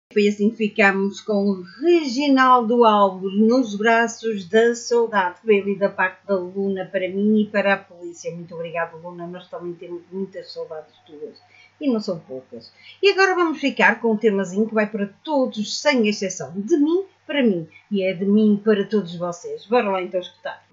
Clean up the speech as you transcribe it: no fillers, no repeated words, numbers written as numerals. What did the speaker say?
Foi assim que ficamos com o Reginaldo Alves nos braços da saudade, que veio ali da parte da Luna para mim e para a polícia. Muito obrigada, Luna, nós também temos muitas saudades tuas e não são poucas. E agora vamos ficar com um temazinho que vai para todos, sem exceção, de mim para mim, e é de mim para todos vocês. Bora lá então escutar.